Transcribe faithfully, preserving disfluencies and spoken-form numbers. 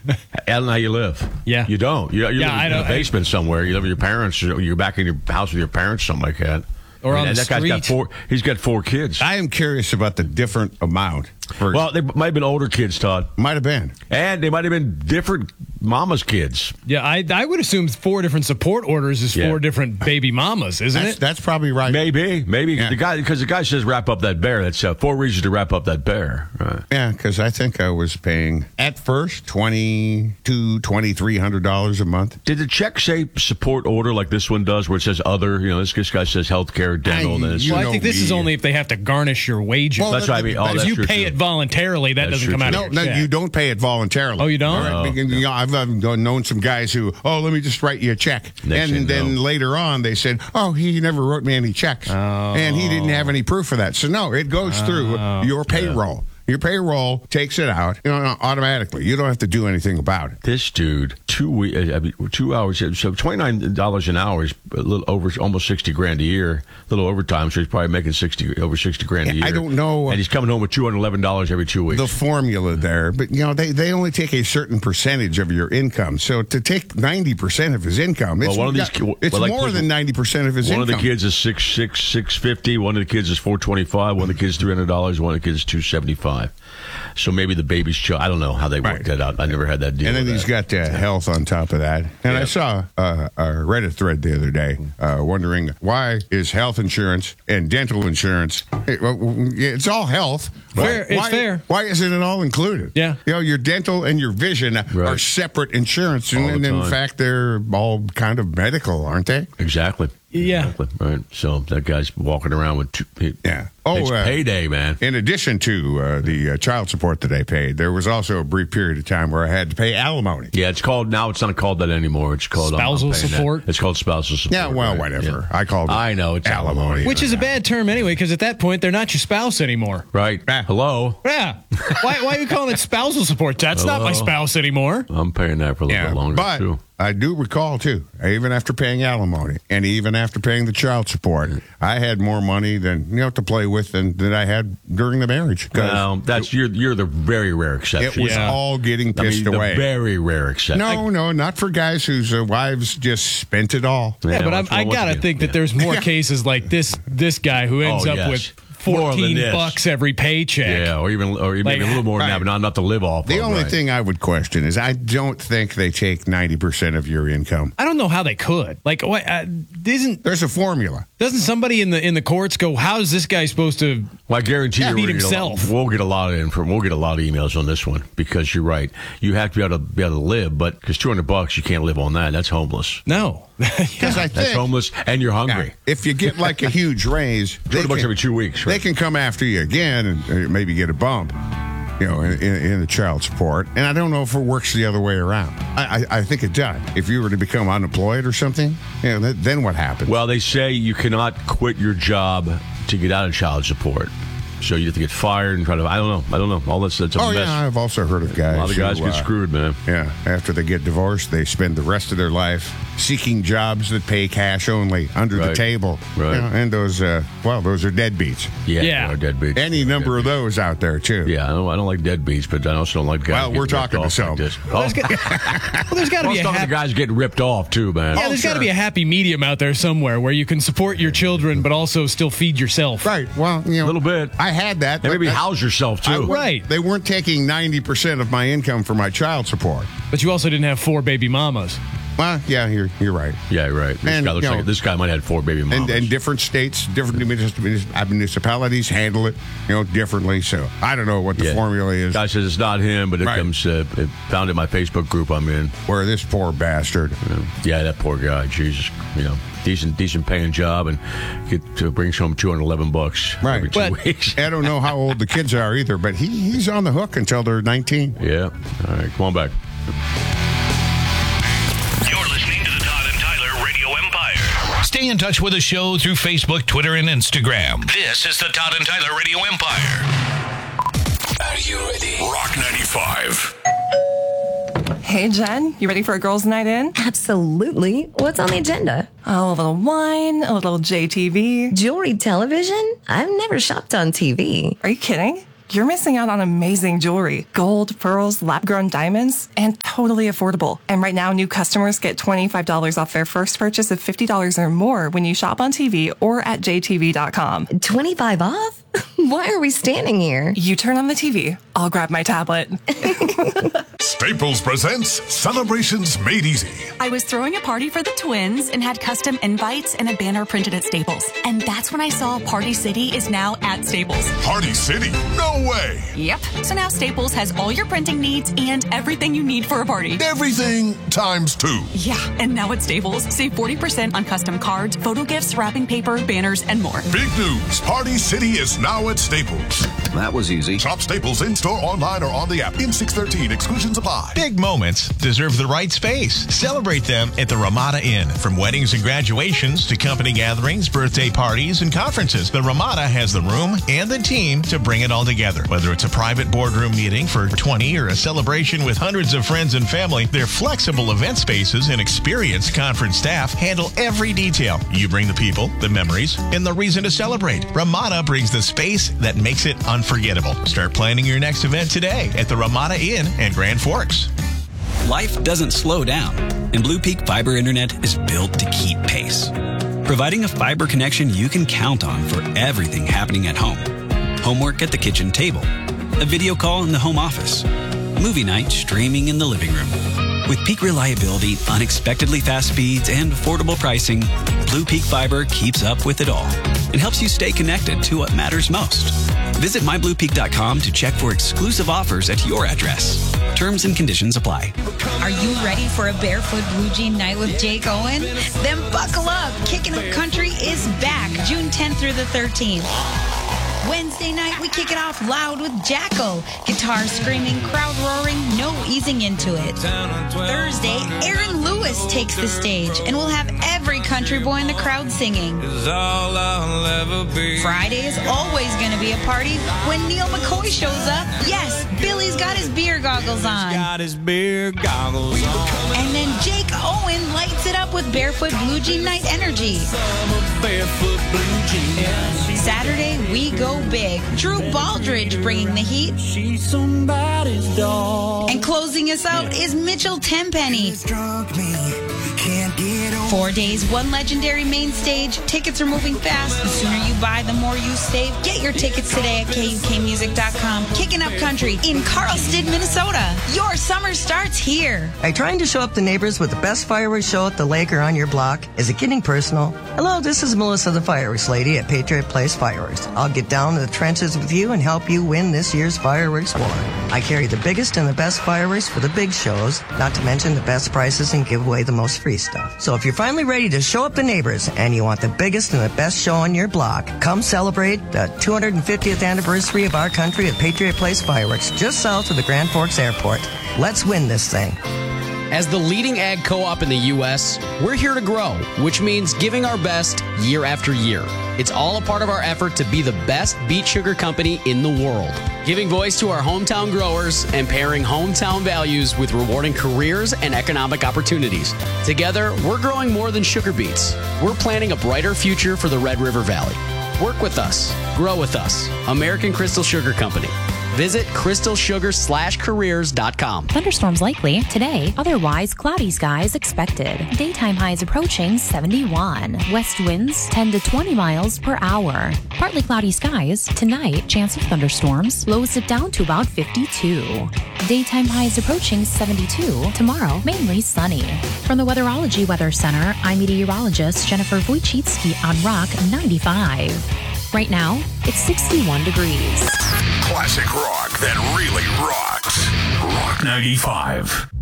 I don't know how you live. Yeah. You don't. You, you Yeah, live I in a don't- basement somewhere. You live with your parents. Or you're back in your house with your parents, something like that. Or on and the that guy's got street. four. He's got four kids. I am curious about the different amount. For, Well, they might have been older kids, Todd. might have been. And they might have been different mama's kids. Yeah, I I would assume four different support orders is Yeah. four different baby mamas, isn't That's, it? that's probably right. Maybe, maybe Yeah. the guy because the guy says wrap up that bear. That's uh, four reasons to wrap up that bear. Right. Yeah, because I think I was paying at first twenty two, twenty three hundred dollars a month. Did the check say support order like this one does, where it says other? You know, this, this guy says healthcare, dental. I- and then it's, you Well, I know think this me. is only if they have to garnish your wages. Well, that's what I mean. Oh, If if that's you true, pay too. it voluntarily, that That's doesn't true, come out too. of No, your no, check. you don't pay it voluntarily. Oh, you don't? All right, Oh, because, you know, I've, I've known some guys who, oh, let me just write you a check. Next thing and then know. later on, they said, oh, he never wrote me any checks. Oh. And he didn't have any proof of that. So, no, it goes through your payroll. Your payroll takes it out, you know, automatically. You don't have to do anything about it. this dude two we I mean, two hours. So twenty nine dollars an hour is a little over, almost sixty grand a year. A little overtime, so he's probably making sixty over sixty grand a Yeah, year. I don't know. And he's coming home with two hundred eleven dollars every two weeks. The formula there, but you know they, they only take a certain percentage of your income. So to take ninety percent of his income, it's, Well, one of these got- ki- it's well, like, more than ninety percent of his One income. of the kids is six six six fifty. One of the kids is four twenty five. One of the kids is three hundred dollars. One of the kids is two seventy five. So maybe the baby's child. I don't know how they worked Right. that out. I never had that deal. And then with he's that. got uh, health on top of that. And I Yeah. saw uh, a Reddit thread the other day uh, wondering why is health insurance and dental insurance, it- well, it's all health. Fair, Why- it's why, fair. Why isn't it all included? Yeah. You know, your dental and your vision are Right. separate insurance. And, All the and in time. fact, they're all kind of medical, aren't they? Exactly. Yeah. Exactly. Right. So that guy's walking around with two. He, Yeah. Oh, it's uh, payday, man. In addition to uh, the uh, child support that I paid, there was also a brief period of time where I had to pay alimony. Yeah, it's called now. It's not called that anymore. It's called I'm- I'm Spousal paying that. support? It's called spousal support. Yeah, well, right? whatever. Yeah. I called it I know it's alimony. Which is a bad term anyway, because at that point, they're not your spouse anymore. Right. Ah. Hello. Yeah. why, why are you calling it spousal support? That's not my Hello? spouse anymore. I'm paying that for a little Yeah, bit longer but too. I do recall too, even after paying alimony and even after paying the child support, I had more money than you know to play with than, than I had during the marriage. 'Cause Well, that's you're you're the very rare it exception. was Yeah. all getting I pissed mean, away. the very rare exception. no, no, not for guys whose uh, wives just spent it all. Yeah, but I'm, once- I once gotta again, think that yeah. there's more Yeah. cases like this this guy who ends Oh, up yes. with More than fourteen this. bucks every paycheck. Yeah, or even or even Like, maybe a little more than right. that, but not enough to live off. The of, only right. thing I would question is I don't think they take ninety percent of your income. I don't know how they could. Like, what? Uh, isn't There's a formula. doesn't somebody in the in the courts go? How is this guy supposed to? Well, I guarantee Yeah, you, beat we're gonna get a lot- himself. we'll get a lot of info. We'll get a lot of emails on this one because you're right. You have to be able to be able to live, but because two hundred bucks, you can't live on that. That's homeless. No. Because I That's think homeless, and you're hungry. if you get like a huge raise, two hundred bucks can- every two weeks. They Right? can come after you again and uh, maybe get a bump, you know, in, in, in the child support. And I don't know if it works the other way around. I, I, I think it does. If you were to become unemployed or something, you know, th- then what happens? Well, they say you cannot quit your job to get out of child support. So you have to get fired and try to. I don't know. I don't know. All this. That's a oh mess. yeah, I've also heard of guys. A lot of guys who, get uh, screwed, man. Yeah, after they get divorced, they spend the rest of their life seeking jobs that pay cash only under the Right. table. Right. You know, and those, uh, well, those are deadbeats. Yeah, Yeah. there are deadbeats. Any number of those out there too. Yeah, I don't, I don't like deadbeats, but I also don't like guys. Well, we're getting ripped talking to off some. Like this. Well, Oh, there's got, well, there's got to I be was a talking to happy, guys getting ripped off too, man. yeah, Oh, there's got to sure. be a happy medium out there somewhere where you can support your children but also still feed yourself. Right. Well, you know, A little bit. I had that. And but maybe that- house yourself I too. wa- Right. They weren't taking ninety percent of my income for my child support. But you also didn't have four baby mamas. Well, yeah, you're you're right. Yeah, right. This And, guy looks you know, like this guy might have four baby mamas. And, and different states, different munis- municipalities handle it, you know, differently. So I don't know what the Yeah. formula is. Guy says it's not him, but it Right. comes. Uh, it found in my Facebook group I'm in. Where this poor bastard. You know, yeah, that poor guy. Jesus, you know, decent, decent paying job, and get to brings home two hundred eleven bucks Right. every two But- weeks. I don't know how old the kids are either, but he, he's on the hook until they're nineteen. Yeah. All right, come on back. You're listening to the Todd and Tyler Radio Empire. Stay in touch with the show through Facebook, Twitter, and Instagram. This is the Todd and Tyler Radio Empire. Are you ready? Rock ninety-five. Hey, Jen, you ready for a girls' night in? Absolutely. What's on the agenda? Oh, a little wine, a little J T V. Jewelry television? I've never shopped on T V. Are you kidding? You're missing out on amazing jewelry. Gold, pearls, lab-grown diamonds, and totally affordable. And right now, new customers get twenty-five dollars off their first purchase of fifty dollars or more when you shop on T V or at J T V dot com. twenty-five off? Why are we standing here? You turn on the T V, I'll grab my tablet. Staples presents Celebrations Made Easy. I was throwing a party for the twins and had custom invites and a banner printed at Staples. And that's when I saw Party City is now at Staples. Party City? No way! Yep. So now Staples has all your printing needs and everything you need for a party. Everything times two. Yeah, and now at Staples, save forty percent on custom cards, photo gifts, wrapping paper, banners, and more. Big news. Party City is now at Staples. That was easy. Shop Staples in-store, online, or on the app. In six thirteen, exclusions apply. Big moments deserve the right space. Celebrate them at the Ramada Inn. From weddings and graduations to company gatherings, birthday parties, and conferences, the Ramada has the room and the team to bring it all together. Whether it's a private boardroom meeting for twenty or a celebration with hundreds of friends and family, their flexible event spaces and experienced conference staff handle every detail. You bring the people, the memories, and the reason to celebrate. Ramada brings the space that makes it unforgettable. Start planning your next event today at the Ramada Inn and Grand Forks. Life doesn't slow down, and Blue Peak Fiber Internet is built to keep pace, providing a fiber connection you can count on for everything happening at home. Homework at the kitchen table, a video call in the home office, movie night streaming in the living room. With peak reliability, unexpectedly fast speeds, and affordable pricing, Blue Peak Fiber keeps up with it all and helps you stay connected to what matters most. Visit my blue peak dot com to check for exclusive offers at your address. Terms and conditions apply. Are you ready for a Barefoot Blue Jean night with Jake Owen? Then buckle up. Kicking Up Country is back June tenth through the thirteenth. Wednesday night, we kick it off loud with Jackal. Guitar screaming, crowd roaring, no easing into it. Thursday, Aaron Lewis takes the stage, and we'll have every country boy in the crowd singing. Friday is always going to be a party when Neil McCoy shows up. Yes, Billy's got his beer goggles on. Got his beer goggles on. And then Jake Owen lights it up with Barefoot Blue Jean Night Energy. Barefoot Blue Jean. Saturday, we go big. Drew Baldridge bringing the heat. She's somebody's dog. And closing us out is Mitchell Tenpenny. Four days, one legendary main stage. Tickets are moving fast. The sooner you buy, the more you save. Get your tickets today at K U K music dot com. Kicking Up Country in Carlsted, Minnesota. Your summer starts here. Are you trying to show up the neighbors with the best fireworks show at the lake or on your block? Is it getting personal? Hello, this is Melissa the Fireworks Lady at Patriot Place Fireworks. I'll get down to the trenches with you and help you win this year's fireworks war. I carry the biggest and the best fireworks for the big shows, not to mention the best prices and give away the most free stuff. So if you're finally ready to show up the neighbors and you want the biggest and the best show on your block, come celebrate the two hundred fiftieth anniversary of our country at Patriot Place Fireworks, just south of the Grand Forks Airport. Let's win this thing. As the leading ag co-op in the U S, we're here to grow, which means giving our best year after year. It's all a part of our effort to be the best beet sugar company in the world, giving voice to our hometown growers and pairing hometown values with rewarding careers and economic opportunities. Together, we're growing more than sugar beets. We're planning a brighter future for the Red River Valley. Work with us. Grow with us. American Crystal Sugar Company. Visit crystal sugar slash careers dot com. Thunderstorms likely today, otherwise cloudy skies expected. Daytime highs approaching seventy-one. West winds ten to twenty miles per hour. Partly cloudy skies tonight, chance of thunderstorms. Lows it down to about fifty-two. Daytime highs approaching seventy-two. Tomorrow, mainly sunny. From the Weatherology Weather Center, I'm meteorologist Jennifer Wojcicki on Rock ninety-five. Right now, it's sixty-one degrees. Classic rock that really rocks. Rock ninety-five.